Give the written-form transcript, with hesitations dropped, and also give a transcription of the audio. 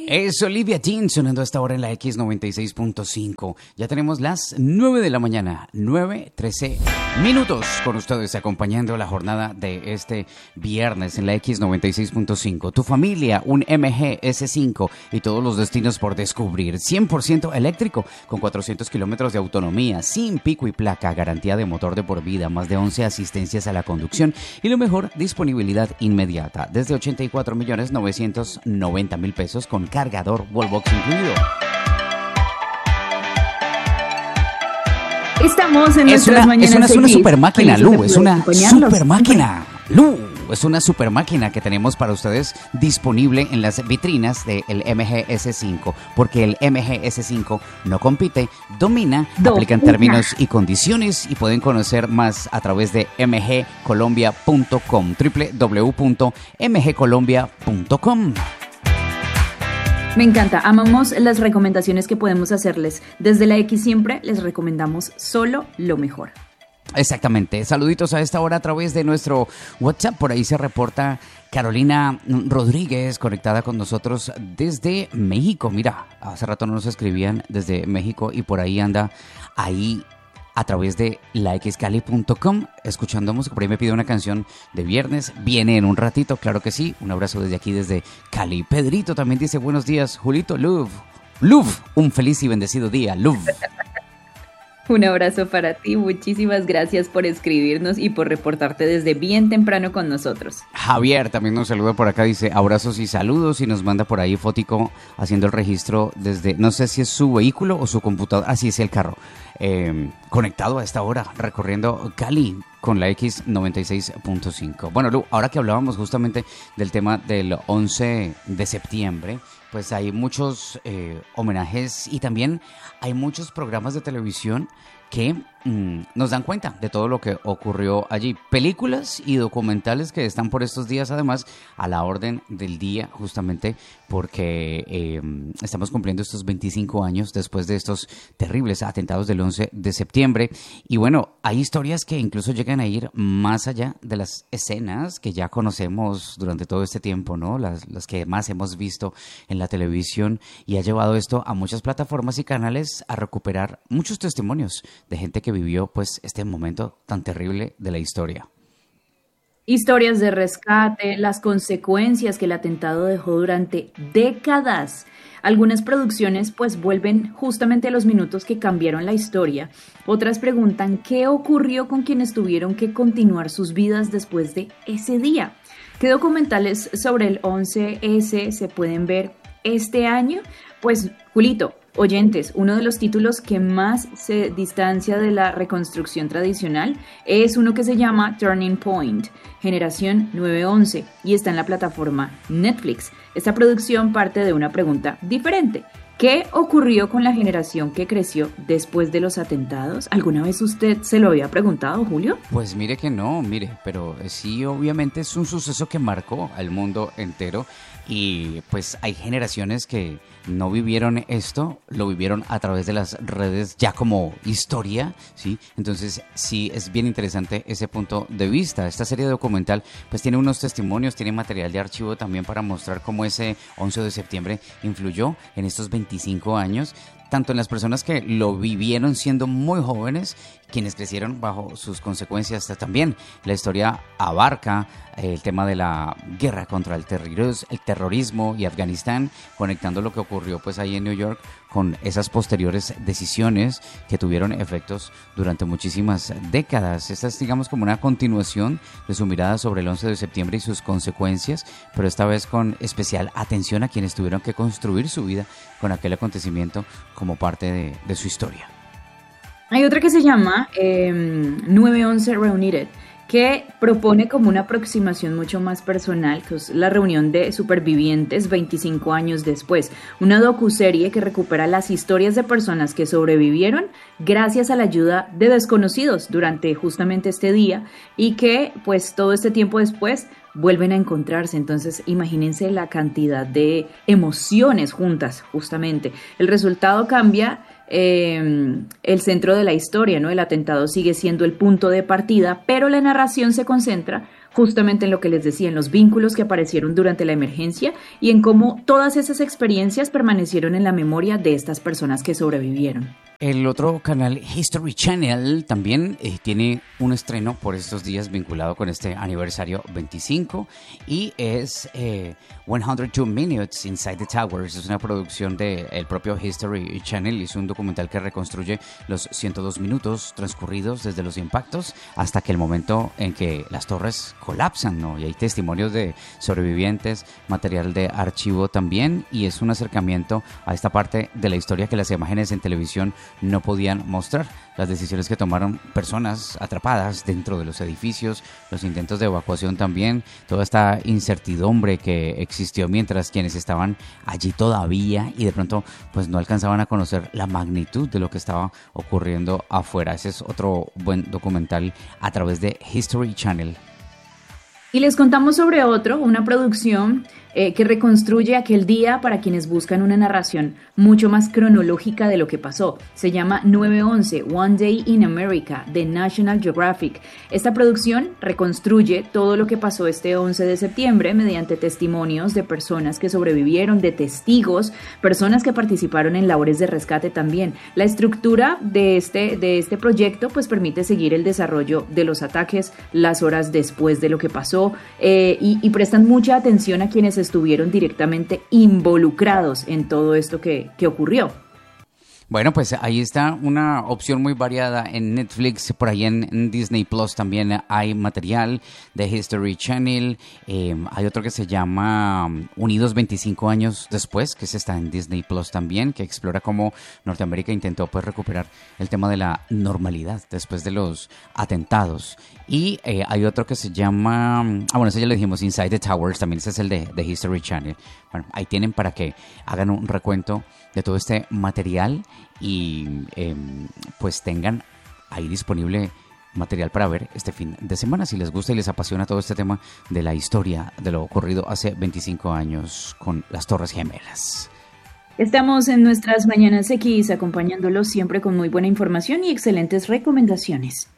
Es Olivia Dean sonando hasta ahora en la X96.5. Ya tenemos las 9 de la mañana, 9:13 minutos con ustedes acompañando la jornada de este viernes en la X96.5. Tu familia, un MG S5 y todos los destinos por descubrir. 100% eléctrico con 400 kilómetros de autonomía, sin pico y placa, garantía de motor de por vida, más de 11 asistencias a la conducción y lo mejor, disponibilidad inmediata. Desde 84.990.000 pesos con cargador Wallbox incluido. Estamos en nuestras mañanas. Es una super máquina, Lu. Es una super máquina, Lu. Es una super máquina que tenemos para ustedes disponible en las vitrinas del MG S5, porque el MG S5 no compite, domina, aplican términos y condiciones y pueden conocer más a través de mgcolombia.com, www.mgcolombia.com. Me encanta, amamos las recomendaciones que podemos hacerles. Desde la X siempre les recomendamos solo lo mejor. Exactamente, saluditos a esta hora a través de nuestro WhatsApp, por ahí se reporta Carolina Rodríguez conectada con nosotros desde México. Mira, hace rato no nos escribían desde México y por ahí anda ahí a través de laxcali.com escuchando música. Por ahí me pide una canción de viernes, viene en un ratito, claro que sí. Un abrazo desde aquí, desde Cali. Pedrito también dice buenos días, Julito, Luv, un feliz y bendecido día, Luv. Un abrazo para ti, muchísimas gracias por escribirnos y por reportarte desde bien temprano con nosotros. Javier también nos saluda por acá, dice abrazos y saludos y nos manda por ahí fotico haciendo el registro desde, no sé si es su vehículo o su computadora, así es el carro, conectado a esta hora, recorriendo Cali con la X96.5. Bueno, Lu, ahora que hablábamos justamente del tema del 11 de septiembre, pues hay muchos homenajes y también hay muchos programas de televisión que nos dan cuenta de todo lo que ocurrió allí. Películas y documentales que están por estos días, además, a la orden del día, justamente porque estamos cumpliendo estos 25 años después de estos terribles atentados del 11 de septiembre. Y bueno, hay historias que incluso llegan a ir más allá de las escenas que ya conocemos durante todo este tiempo, ¿no? Las que más hemos visto en la televisión, y ha llevado esto a muchas plataformas y canales a recuperar muchos testimonios de gente que vivió pues este momento tan terrible de la historia. Historias de rescate, las consecuencias que el atentado dejó durante décadas. Algunas producciones pues vuelven justamente a los minutos que cambiaron la historia. Otras preguntan qué ocurrió con quienes tuvieron que continuar sus vidas después de ese día. ¿Qué documentales sobre el 11S se pueden ver este año? Pues, Julito, oyentes, uno de los títulos que más se distancia de la reconstrucción tradicional es uno que se llama Turning Point, Generación 911, y está en la plataforma Netflix. Esta producción parte de una pregunta diferente. ¿Qué ocurrió con la generación que creció después de los atentados? ¿Alguna vez usted se lo había preguntado, Julio? Pues mire que no, pero sí, obviamente es un suceso que marcó al mundo entero. Y pues hay generaciones que no vivieron esto, lo vivieron a través de las redes ya como historia, ¿sí? Entonces sí es bien interesante ese punto de vista. Esta serie documental pues tiene unos testimonios, tiene material de archivo también para mostrar cómo ese 11 de septiembre influyó en estos 25 años, tanto en las personas que lo vivieron siendo muy jóvenes, quienes crecieron bajo sus consecuencias. También la historia abarca el tema de la guerra contra el terrorismo y Afganistán, conectando lo que ocurrió pues ahí en New York con esas posteriores decisiones que tuvieron efectos durante muchísimas décadas. Esta es, digamos, como una continuación de su mirada sobre el 11 de septiembre y sus consecuencias, pero esta vez con especial atención a quienes tuvieron que construir su vida con aquel acontecimiento como parte de su historia. Hay otra que se llama 911 Reunited, que propone como una aproximación mucho más personal, que es la reunión de supervivientes 25 años después. Una docuserie que recupera las historias de personas que sobrevivieron gracias a la ayuda de desconocidos durante justamente este día y que pues todo este tiempo después vuelven a encontrarse. Entonces imagínense la cantidad de emociones juntas justamente. El resultado cambia el centro de la historia, ¿no? El atentado sigue siendo el punto de partida, pero la narración se concentra justamente en lo que les decía, en los vínculos que aparecieron durante la emergencia y en cómo todas esas experiencias permanecieron en la memoria de estas personas que sobrevivieron. El otro canal, History Channel, también tiene un estreno por estos días vinculado con este aniversario 25 y es 102 Minutes Inside the Towers. Es una producción del propio History Channel. Es un documental que reconstruye los 102 minutos transcurridos desde los impactos hasta que el momento en que las torres colapsan, ¿no? Y hay testimonios de sobrevivientes, material de archivo también, y es un acercamiento a esta parte de la historia que las imágenes en televisión no podían mostrar. Las decisiones que tomaron personas atrapadas dentro de los edificios, los intentos de evacuación también, toda esta incertidumbre que existió mientras quienes estaban allí todavía y de pronto pues no alcanzaban a conocer la magnitud de lo que estaba ocurriendo afuera. Ese es otro buen documental a través de History Channel. Y les contamos sobre otro, una producción que reconstruye aquel día para quienes buscan una narración mucho más cronológica de lo que pasó. Se llama 9/11, One Day in America, de National Geographic. Esta producción reconstruye todo lo que pasó este 11 de septiembre mediante testimonios de personas que sobrevivieron, de testigos, personas que participaron en labores de rescate también. La estructura de este proyecto pues permite seguir el desarrollo de los ataques, las horas después de lo que pasó y prestan mucha atención a quienes estuvieron directamente involucrados en todo esto que ocurrió. Bueno, pues ahí está una opción muy variada en Netflix, por ahí en Disney Plus también hay material de History Channel, hay otro que se llama Unidos 25 años después, que se está en Disney Plus también, que explora cómo Norteamérica intentó pues recuperar el tema de la normalidad después de los atentados. Y hay otro que se llama, bueno, ese ya lo dijimos, Inside the Towers, también ese es el de History Channel. Bueno, ahí tienen para que hagan un recuento de todo este material y pues tengan ahí disponible material para ver este fin de semana si les gusta y les apasiona todo este tema de la historia de lo ocurrido hace 25 años con las Torres Gemelas. Estamos en nuestras Mañanas X acompañándolos siempre con muy buena información y excelentes recomendaciones.